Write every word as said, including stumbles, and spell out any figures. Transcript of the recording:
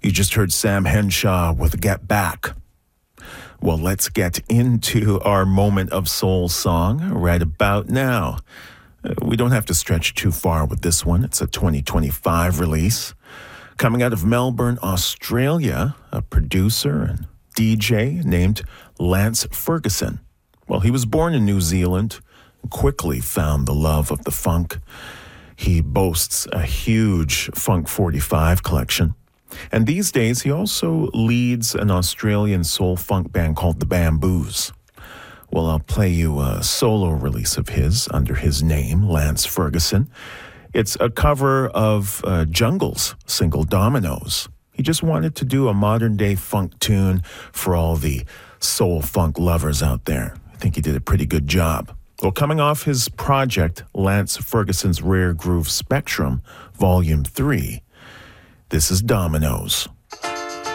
You just heard Sam Henshaw with Get Back. Well, let's get into our moment of soul song right about now. Uh, we don't have to stretch too far with this one. It's a twenty twenty-five release. Coming out of Melbourne, Australia, a producer and D J named Lance Ferguson. Well, he was born in New Zealand and quickly found the love of the funk. He boasts a huge Funk forty-five collection. And these days, he also leads an Australian soul funk band called the Bamboos. Well, I'll play you a solo release of his under his name, Lance Ferguson. It's a cover of uh, Jungle's single Dominoes. He just wanted to do a modern-day funk tune for all the soul funk lovers out there. I think he did a pretty good job. Well, coming off his project, Lance Ferguson's Rare Groove Spectrum, Volume three, this is Dominoes.